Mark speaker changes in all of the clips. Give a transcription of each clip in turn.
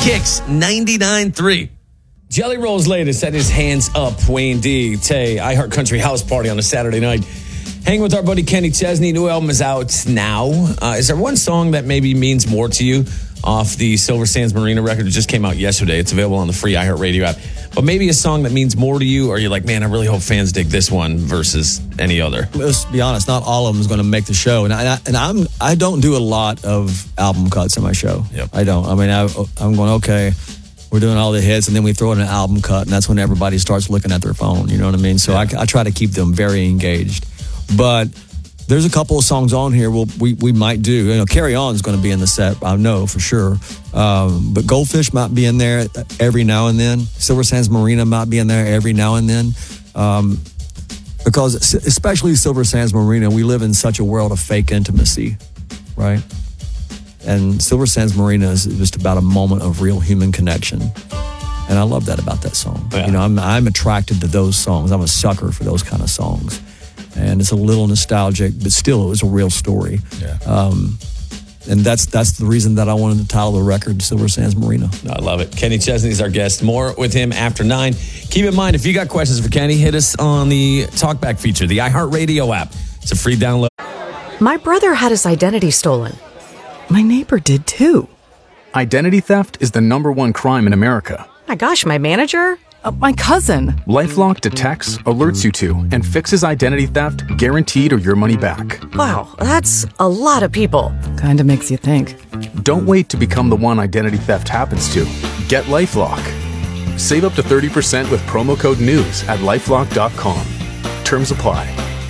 Speaker 1: Kicks 99.3.
Speaker 2: Jelly Roll's latest at his Hands Up, Wayne D. Tay, iHeart Country House Party on a Saturday night. Hanging with our buddy Kenny Chesney. New album is out now. Is there one song that maybe means more to you off the Silver Sands Marina record? It just came out yesterday. It's available on the free iHeart Radio app. But maybe a song that means more to you, or you're like, man, I really hope fans dig this one versus any other.
Speaker 3: Let's be honest, not all of them is going to make the show, and I don't do a lot of album cuts in my show.
Speaker 2: Yep.
Speaker 3: I don't. I mean, I'm going, okay, we're doing all the hits, and then we throw in an album cut, and that's when everybody starts looking at their phone. You know what I mean? So yeah. I try to keep them very engaged. But there's a couple of songs on here we might do. You know, Carry On is going to be in the set, I know for sure. But Goldfish might be in there every now and then. Silver Sands Marina might be in there every now and then. Because especially Silver Sands Marina, we live in such a world of fake intimacy, right? And Silver Sands Marina is just about a moment of real human connection. And I love that about that song. Yeah. You know, I'm attracted to those songs. I'm a sucker for those kind of songs. And it's a little nostalgic, but still it was a real story.
Speaker 2: Yeah.
Speaker 3: And that's the reason that I wanted to title the record Silver Sands Marina.
Speaker 2: I love it. Kenny Chesney's our guest. More with him after 9. Keep in mind, if you got questions for Kenny, hit us on the Talkback feature, the iHeartRadio app. It's a free download.
Speaker 4: My brother had his identity stolen. My neighbor did too.
Speaker 5: Identity theft is the #1 crime in America.
Speaker 4: My gosh, my manager? My cousin.
Speaker 5: LifeLock detects, alerts you to, and fixes identity theft guaranteed or your money back.
Speaker 4: Wow, that's a lot of people.
Speaker 6: Kinda makes you think.
Speaker 5: Don't wait to become the one identity theft happens to. Get LifeLock. Save up to 30% with promo code NEWS at LifeLock.com. Terms apply.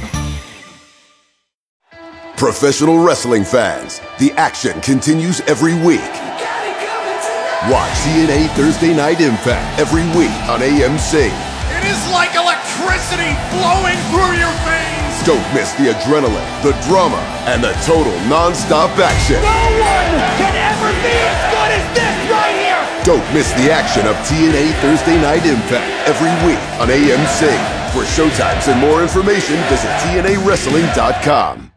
Speaker 7: Professional wrestling fans, the action continues every week. Watch TNA Thursday Night Impact every week on AMC.
Speaker 8: It is like electricity flowing through your veins.
Speaker 7: Don't miss the adrenaline, the drama, and the total non-stop action.
Speaker 8: No one can ever be as good as this right here.
Speaker 7: Don't miss the action of TNA Thursday Night Impact every week on AMC. For showtimes and more information, visit TNAWrestling.com.